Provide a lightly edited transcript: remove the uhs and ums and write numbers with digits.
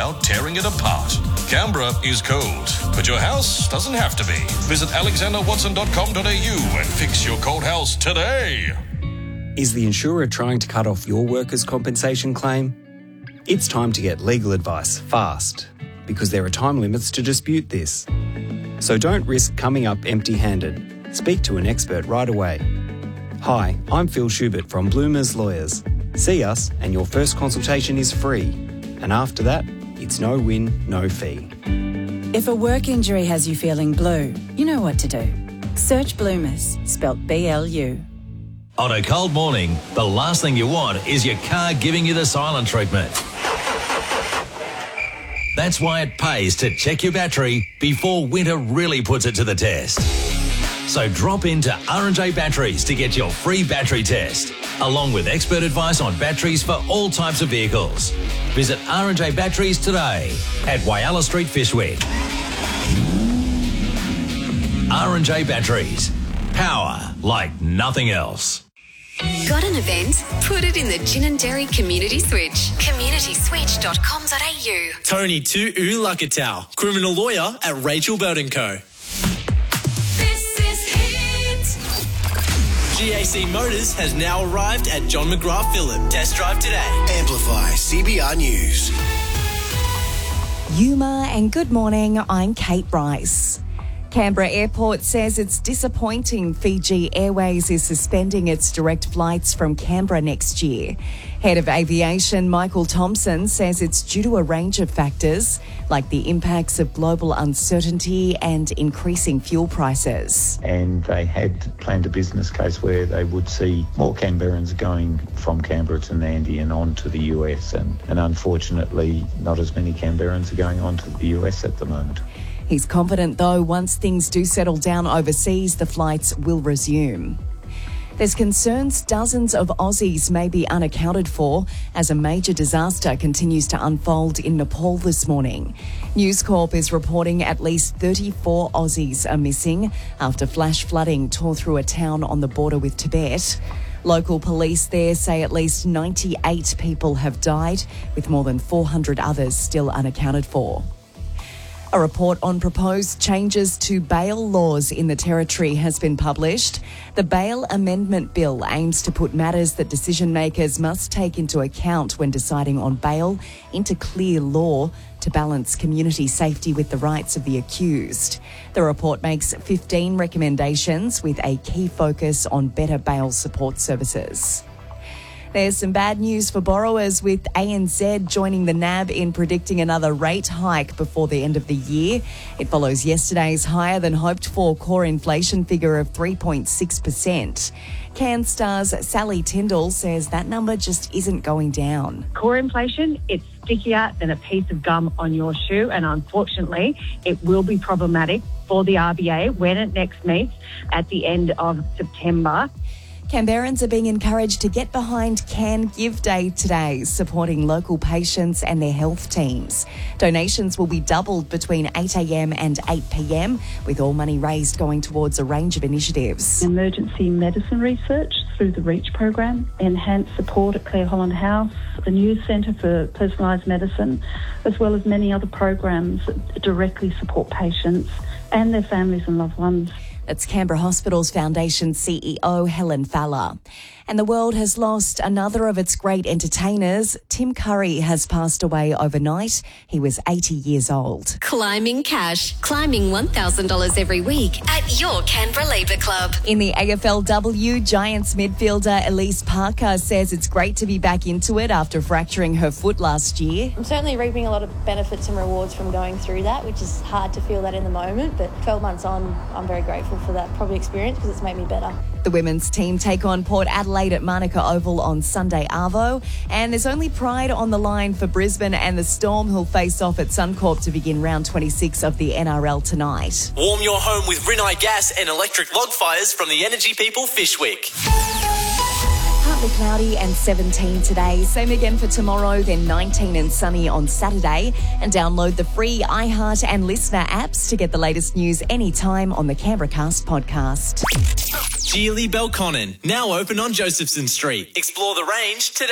without tearing it apart. Canberra is cold, but your house doesn't have to be. Visit alexanderwatson.com.au and fix your cold house today. Is the insurer trying to cut off your workers' compensation claim? It's time to get legal advice fast, because there are time limits to dispute this. So don't risk coming up empty-handed. Speak to an expert right away. Hi, I'm Phil Schubert from Bloomers Lawyers. See us and your first consultation is free. And after that, it's no win, no fee. If a work injury has you feeling blue, you know what to do. Search Bloomers, spelt B-L-U. On a cold morning, the last thing you want is your car giving you the silent treatment. That's why it pays to check your battery before winter really puts it to the test. So drop into R&J Batteries to get your free battery test, along with expert advice on batteries for all types of vehicles. Visit R&J Batteries today at Whyalla Street, Fyshwick. R&J Batteries. Power like nothing else. Got an event? Put it in the Gin and Dairy Community Switch. communityswitch.com.au. Tony Tu'u Lakatau, criminal lawyer at Rachel Bird & Co. This is Hit. GAC Motors has now arrived at John McGrath Phillip. Test drive today. Amplify CBR News. Yuma and good morning, I'm Kate Bryce. Canberra Airport says it's disappointing Fiji Airways is suspending its direct flights from Canberra next year. Head of Aviation Michael Thompson says it's due to a range of factors, like the impacts of global uncertainty and increasing fuel prices. And they had planned a business case where they would see more Canberrans going from Canberra to Nadi and on to the US. And unfortunately, not as many Canberrans are going on to the US at the moment. He's confident, though, once things do settle down overseas, the flights will resume. There's concerns dozens of Aussies may be unaccounted for as a major disaster continues to unfold in Nepal this morning. News Corp is reporting at least 34 Aussies are missing after flash flooding tore through a town on the border with Tibet. Local police there say at least 98 people have died, with more than 400 others still unaccounted for. A report on proposed changes to bail laws in the Territory has been published. The Bail Amendment Bill aims to put matters that decision makers must take into account when deciding on bail into clear law to balance community safety with the rights of the accused. The report makes 15 recommendations with a key focus on better bail support services. There's some bad news for borrowers, with ANZ joining the NAB in predicting another rate hike before the end of the year. It follows yesterday's higher than hoped for core inflation figure of 3.6%. CanStar's Sally Tyndall says that number just isn't going down. Core inflation, it's stickier than a piece of gum on your shoe, and unfortunately it will be problematic for the RBA when it next meets at the end of September. Canberrans are being encouraged to get behind Can Give Day today, supporting local patients and their health teams. Donations will be doubled between 8 a.m. and 8 p.m, with all money raised going towards a range of initiatives. Emergency medicine research through the REACH program, enhanced support at Claire Holland House, the News Centre for Personalised Medicine, as well as many other programs that directly support patients and their families and loved ones. That's Canberra Hospitals Foundation CEO Helen Fowler. And the world has lost another of its great entertainers. Tim Curry has passed away overnight. He was 80 years old. Climbing cash. Climbing $1,000 every week at your Canberra Labour Club. In the AFLW, Giants midfielder Elise Parker says it's great to be back into it after fracturing her foot last year. I'm certainly reaping a lot of benefits and rewards from going through that, which is hard to feel that in the moment. But 12 months on, I'm very grateful for that probably experience because it's made me better. The women's team take on Port Adelaide at Manuka Oval on Sunday arvo, and there's only pride on the line for Brisbane and the Storm, who'll face off at Suncorp to begin round 26 of the NRL tonight. Warm your home with Rinnai gas and electric log fires from the Energy People Fyshwick. Partly cloudy and 17 today. Same again for tomorrow, then 19 and sunny on Saturday. And download the free iHeart and Listener apps to get the latest news anytime on the Canberra Cast podcast. Geely Belconnen, now open on Josephson Street. Explore the range today.